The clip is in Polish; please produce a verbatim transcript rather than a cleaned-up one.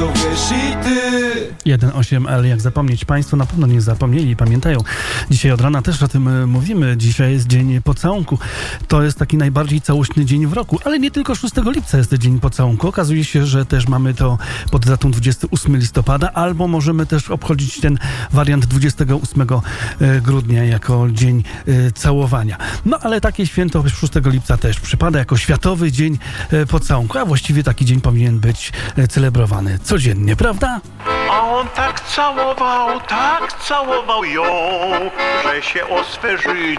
to wiesz i ty. jeden osiem L, jak zapomnieć? Państwo na pewno nie zapomnieli i pamiętają. Dzisiaj od rana też o tym y, mówimy. Dzisiaj jest dzień pocałunku. To jest taki najbardziej całośny dzień w roku, ale nie tylko szóstego lipca jest dzień pocałunku. Okazuje się, że też mamy to pod datą dwudziestego ósmego listopada, albo możemy też obchodzić ten wariant dwudziestego ósmego grudnia jako dzień y, całowania. No ale takie święto szóstego lipca też przypada jako Światowy Dzień y, Pocałunku, a właściwie taki dzień powinien być y, celebrowany codziennie, prawda? A on tak całował, tak całował ją, że się o swe życie